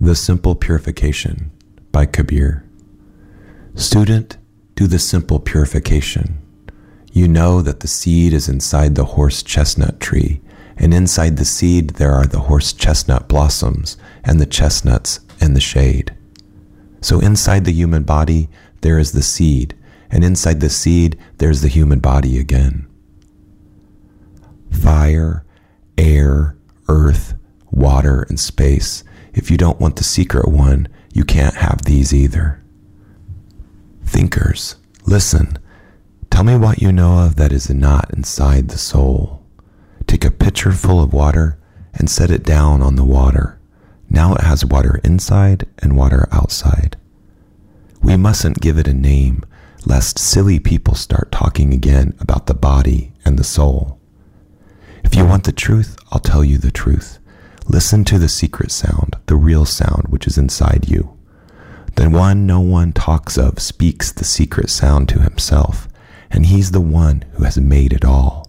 The Simple Purification by Kabir. Student, do the simple purification. You know that the seed is inside the horse chestnut tree, and inside the seed there are the horse chestnut blossoms and the chestnuts in the shade. So inside the human body there is the seed, and inside the seed there's the human body again. Fire, air, earth, water, and space. If you don't want the secret one, you can't have these either. Thinkers, listen. Tell me what you know of that is not inside the soul. Take a pitcher full of water and set it down on the water. Now it has water inside and water outside. We mustn't give it a name, lest silly people start talking again about the body and the soul. If you want the truth, I'll tell you the truth. Listen to the secret sound, the real sound which is inside you. The one no one talks of speaks the secret sound to himself, and he's the one who has made it all.